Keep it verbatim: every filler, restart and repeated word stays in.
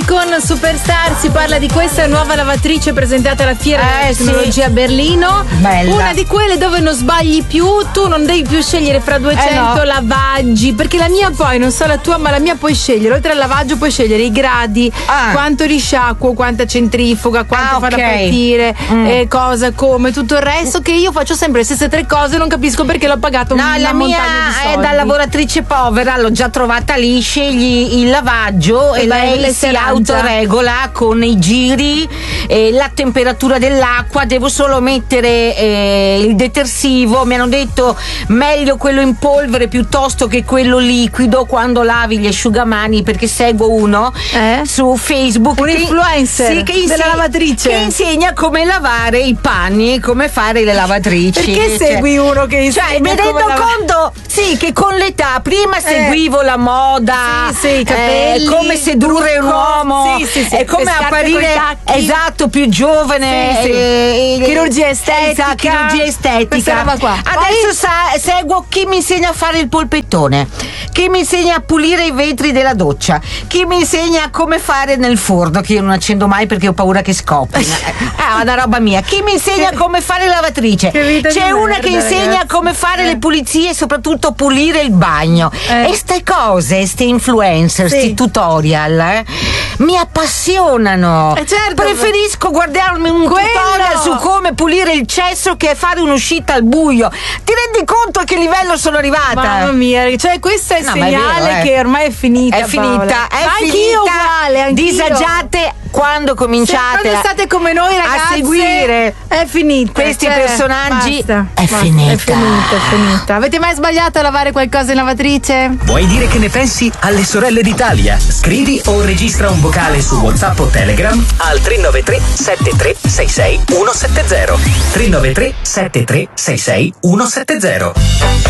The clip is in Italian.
Oggi con Superstar si parla di questa nuova lavatrice presentata alla Fiera della Eh, Tecnologia sì. a Berlino. Bella. Una di quelle dove non sbagli più, tu non devi più scegliere fra duecento Eh, no. lavaggi, perché la mia poi, non so la tua, ma la mia puoi scegliere, oltre al lavaggio puoi scegliere i gradi, Ah. quanto risciacquo, quanta centrifuga, quanto Ah, farla ok. partire, Mm. eh, cosa, come, tutto il resto, che io faccio sempre le stesse tre cose, non capisco perché l'ho pagato No, una la mia montagna di soldi. è da lavoratrice povera, l'ho già trovata lì, scegli il lavaggio e, E vai, lei le si seraggia. autoregola con i giri, eh, la temperatura dell'acqua, devo solo mettere eh, il detersivo, mi hanno detto meglio quello in polvere piuttosto che quello liquido quando lavi gli asciugamani, perché seguo uno Eh? su Facebook, Un che- influencer sì, che della inse- lavatrice. che insegna come lavare i panni, come fare le lavatrici. Perché Cioè- segui uno che insegna cioè, mi come rendo lava- conto, sì, che con l'età prima seguivo la moda, Sì, sì, i capelli, eh, come sedurre un trucco, uomo, sì, sì, sì, e come le scarpe apparire coi tacchi. esatto, più giovane. Sì, sì. eh, eh, Chirurgia estetica. esatto, chirurgia estetica. Questa roba qua. Adesso sa- seguo chi mi insegna a fare il polpettone, chi mi insegna a pulire i vetri della doccia, chi mi insegna come fare nel forno, che io non accendo mai perché ho paura che scoppi. È una roba mia. Chi mi insegna come fare lavatrice. Che vita di C'è una merda, che insegna ragazzi. come fare Eh. le pulizie e soprattutto pulire il bagno. Eh. E ste cose, ste influencer, Sì. sti tutorial, eh, mi appassionano. Eh, certo. Preferisco guardarmi un Quello. tutorial su come pulire il cesso che fare un'uscita al buio. Ti rendi conto a che livello sono arrivata? Mamma mia, cioè questo è il No, ma è segnale vero, eh. che ormai è finita. È finita, Paola. è Ma finita. anch'io uguale, anch'io. Disagiate quando cominciate Se quando state come noi, ragazze, a seguire è finita. questi cioè, personaggi. basta, È basta, finita. È finita, è finita. Avete mai sbagliato a lavare qualcosa in lavatrice? Vuoi dire che ne pensi alle sorelle d'Italia? Scrivi o registra un vocale su WhatsApp o Telegram al tre nove tre sette tre sei sei uno sette zero. tre nove tre sette tre sei sei uno sette zero.